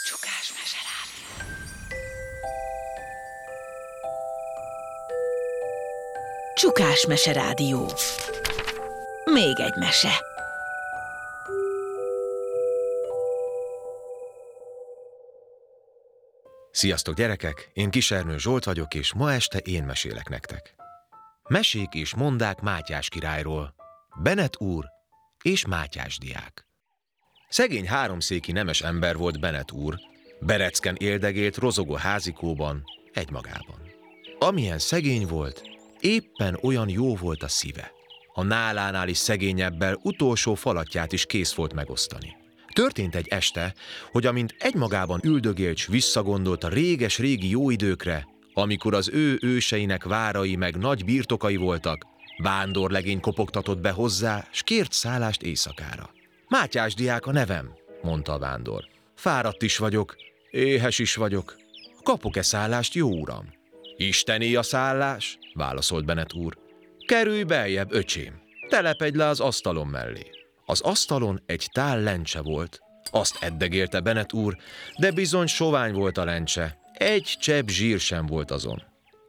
Csukásmese rádió. Csukásmese rádió. Még egy mese. Sziasztok gyerekek, én Kisernő Zsolt vagyok, és ma este én mesélek nektek. Mesék és mondák Mátyás királyról, Bennet úr és Mátyás diák. Szegény háromszéki nemes ember volt Bennet úr, berecken éldegélt rozogó házikóban, egymagában. Amilyen szegény volt, éppen olyan jó volt a szíve. A nálánál is szegényebbel utolsó falatját is kész volt megosztani. Történt egy este, hogy amint egymagában üldögélt, s visszagondolt a réges-régi jó időkre, amikor az ő őseinek várai meg nagy birtokai voltak, vándorlegény kopogtatott be hozzá, s kért szállást éjszakára. Mátyás diák a nevem, mondta a vándor. Fáradt is vagyok, éhes is vagyok. Kapok-e szállást, jó uram? Istené a szállás, válaszolt Bennet úr. Kerülj beljebb, öcsém, telepedj le az asztalon mellé. Az asztalon egy tál lencse volt. Azt eddegélte Bennet úr, de bizony sovány volt a lencse. Egy csepp zsír sem volt azon.